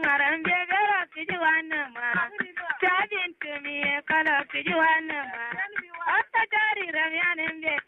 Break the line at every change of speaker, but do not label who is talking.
maran bebera kijiwanama tabin tumi kala kijiwanama asta jari ramyanin be